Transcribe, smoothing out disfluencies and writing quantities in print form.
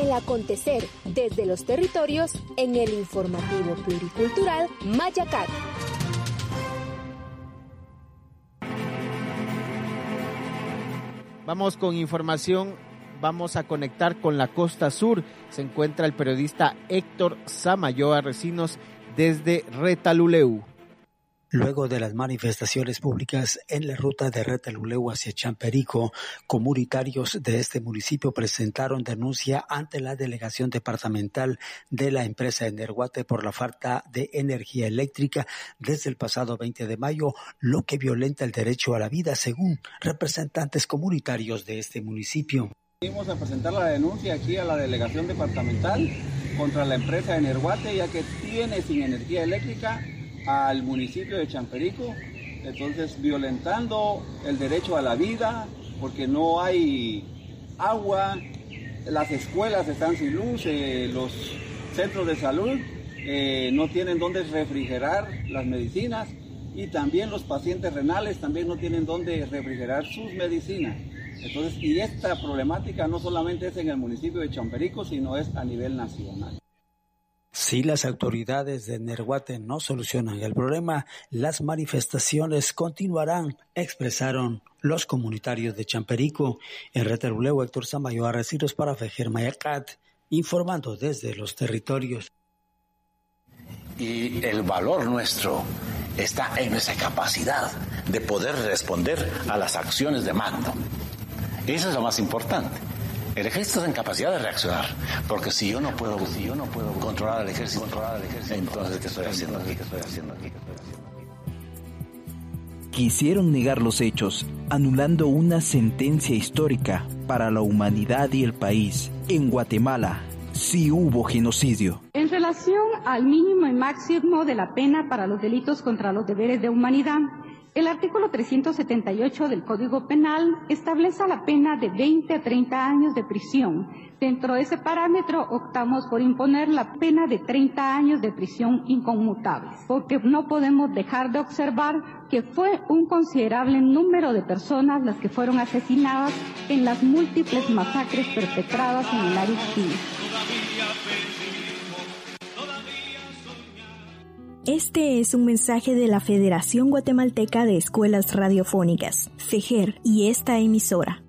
el acontecer desde los territorios en el informativo pluricultural Mayacat. Vamos con información, vamos a conectar con la costa sur. Se encuentra el periodista Héctor Samayoa Recinos desde Retaluleu. Luego de las manifestaciones públicas en la ruta de Retaluleu hacia Champerico, comunitarios de este municipio presentaron denuncia ante la delegación departamental de la empresa Energuate por la falta de energía eléctrica desde el pasado 20 de mayo, lo que violenta el derecho a la vida, según representantes comunitarios de este municipio. Venimos a presentar la denuncia aquí a la delegación departamental contra la empresa Energuate, ya que tiene sin energía eléctrica al municipio de Champerico, entonces violentando el derecho a la vida, porque no hay agua, las escuelas están sin luz, los centros de salud no tienen dónde refrigerar las medicinas y también los pacientes renales también no tienen dónde refrigerar sus medicinas. Entonces, y esta problemática no solamente es en el municipio de Champerico, sino es a nivel nacional. Si las autoridades de Energuate no solucionan el problema, las manifestaciones continuarán, expresaron los comunitarios de Champerico. En Retaluleu, Héctor Samayoa Recinos para Fejer Mayacat, informando desde los territorios. Y el valor nuestro está en nuestra capacidad de poder responder a las acciones de mando. Eso es lo más importante. El ejército está en capacidad de reaccionar, porque si yo no puedo controlar al ejército, entonces ¿qué estoy haciendo aquí? Quisieron negar los hechos, anulando una sentencia histórica para la humanidad y el país. En Guatemala sí hubo genocidio. En relación al mínimo y máximo de la pena para los delitos contra los deberes de humanidad, el artículo 378 del Código Penal establece la pena de 20 a 30 años de prisión. Dentro de ese parámetro optamos por imponer la pena de 30 años de prisión inconmutable, porque no podemos dejar de observar que fue un considerable número de personas las que fueron asesinadas en las múltiples masacres perpetradas en el Ariquí. Este es un mensaje de la Federación Guatemalteca de Escuelas Radiofónicas, FEGER, y esta emisora.